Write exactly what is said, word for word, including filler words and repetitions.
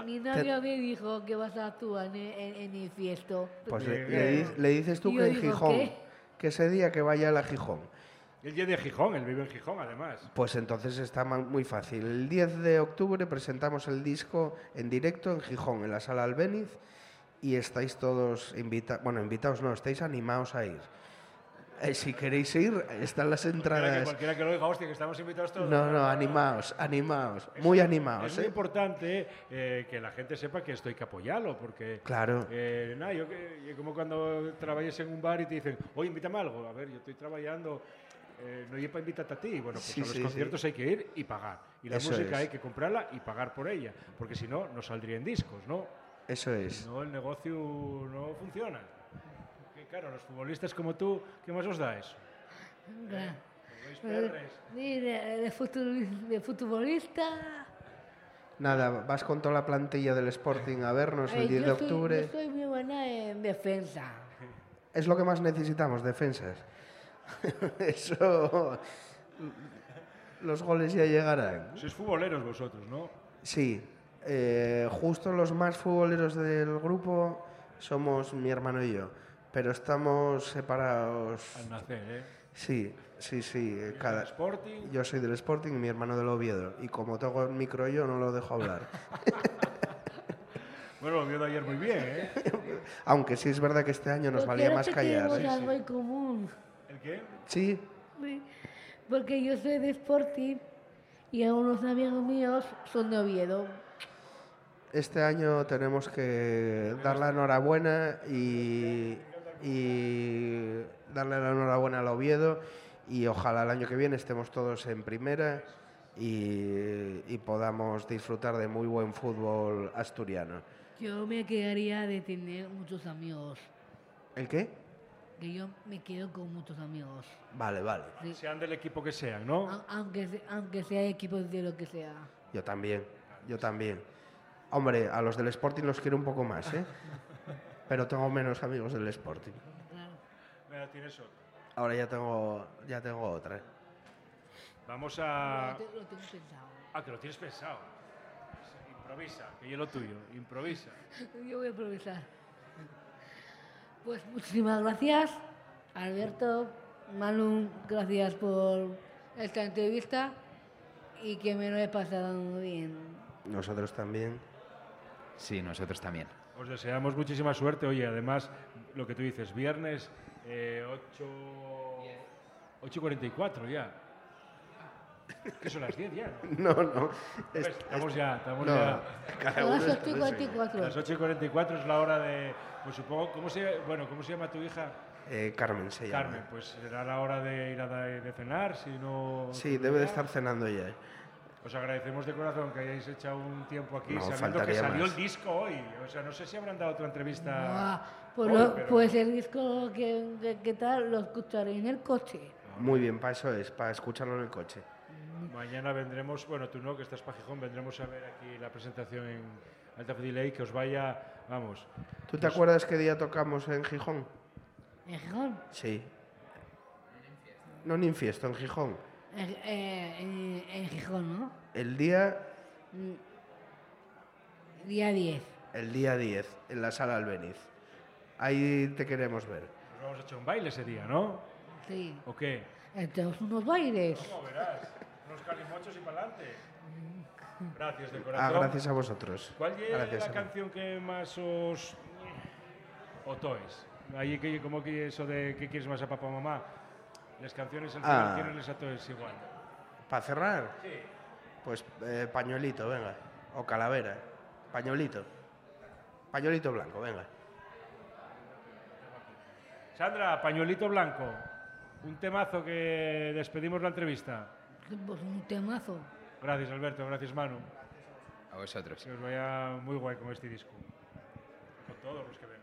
Mi novio me dijo que vas a actuar en, en, en el fiesto. Pues le, le, le dices tú que en Gijón, ¿qué? Que ese día que vaya a la Gijón. Él es de Gijón, él vive en Gijón, además. Pues entonces está muy fácil. El diez de octubre presentamos el disco en directo en Gijón, en la Sala Albéniz, y estáis todos invitados, bueno, invitados no, estáis animados a ir. Eh, si queréis ir, están las entradas. Que cualquiera que lo diga, hostia, que estamos invitados todos. No, no, animaos, animaos, muy animados. Es ¿eh? muy importante eh, que la gente sepa que esto hay que apoyarlo, porque... Claro. Eh, nah, yo, que, yo como cuando trabajas en un bar y te dicen, oye, invítame algo. A ver, yo estoy trabajando, eh, no hay para invitarte a ti. Bueno, pues sí, a los sí, conciertos sí. hay que ir y pagar. Y la Eso música es. hay que comprarla y pagar por ella, porque si no, no saldrían discos, ¿no? Eso es. Si no, el negocio no funciona. Porque, claro, los futbolistas como tú, ¿qué más os da eso? ¿Eh? De, de, futbolista, de futbolista. Nada, vas con toda la plantilla del Sporting a vernos el eh, diez de soy, octubre. Yo soy muy buena en defensa. Es lo que más necesitamos, defensas. Eso... Los goles ya llegarán. Sois futboleros vosotros, ¿no? Sí. Eh, justo los más futboleros del grupo somos mi hermano y yo. Pero estamos separados... Al nacer, ¿eh? Sí, sí, sí. Cada... del Sporting? Yo soy del Sporting y mi hermano del Oviedo. Y como tengo el micro yo, no lo dejo hablar. Bueno, el Oviedo ayer muy bien, ¿eh? Aunque sí es verdad que este año nos valía más callar. Tenemos ¿sí? algo en común. ¿El qué? Sí. Sí. Porque yo soy de Sporting y algunos amigos míos son de Oviedo. Este año tenemos que dar la enhorabuena y, y darle la enhorabuena al Oviedo y ojalá el año que viene estemos todos en primera y, y podamos disfrutar de muy buen fútbol asturiano. Yo me quedaría de tener muchos amigos. ¿El qué? Que yo me quedo con muchos amigos. Vale, vale. Sí. Sean del equipo que sean, ¿no? A aunque, aunque sea equipos de lo que sea. Yo también, yo también. Hombre, a los del Sporting los quiero un poco más, ¿eh? Pero tengo menos amigos del Sporting. Claro. Mira, tienes otro. Ahora ya tengo, ya tengo otra. Vamos a... Lo, te, lo tengo pensado. Ah, que lo tienes pensado. Improvisa, que yo lo tuyo. Improvisa. Yo voy a improvisar. Pues muchísimas gracias, Alberto, Manu, gracias por esta entrevista y que me lo he pasado muy bien. Nosotros también. Sí, nosotros también. Os deseamos muchísima suerte. Oye, además, lo que tú dices, viernes eh, ocho y cuarenta y cuatro ya. Que son las diez ya, ¿no? No, no. Es, estamos ya, estamos no, ya. Son las ocho y cuarenta y cuatro. Las ocho y cuarenta y cuatro es la hora de... Pues supongo, ¿cómo se, bueno, ¿cómo se llama tu hija? Eh, Carmen se llama. Carmen, pues será la hora de ir a de, de cenar, si no... Sí, debe de estar cenando ya. Os agradecemos de corazón que hayáis echado un tiempo aquí, No, sabiendo que salió más. el disco hoy. O sea, no sé si habrán dado otra entrevista. Ah, pues, hoy, lo, pero... pues el disco que, que, que tal lo escucharé en el coche. Muy bien, para eso es, para escucharlo en el coche. Mañana vendremos, bueno, tú no, que estás para Gijón, vendremos a ver aquí la presentación en Alta Fidilei, que os vaya, vamos. ¿Tú te os... acuerdas qué día tocamos en Gijón? ¿En Gijón? Sí. No en Infiesto, en Gijón. En, eh, en, en Gijón, ¿no? El día... Día diez. El día diez, en la Sala Albéniz. Ahí te queremos ver. Nos vamos a echar un baile ese día, ¿no? Sí. ¿O qué? Entonces unos bailes. ¿Cómo verás? Unos calimochos y para adelante. Gracias de corazón. Ah, gracias a vosotros. ¿Cuál es gracias la a canción que más os... o toes? Ahí que como que eso de ¿qué quieres más a papá o mamá? Las canciones al final Ah. tienen a todos igual. ¿Para cerrar? Sí. Pues eh, pañuelito, venga. O calavera. Pañuelito. Pañuelito blanco, venga. Sandra, pañuelito blanco. Un temazo que despedimos la entrevista. Pues un temazo. Gracias, Alberto. Gracias, Manu. A vosotros. Que os vaya muy guay con este disco. Con todos los que ven.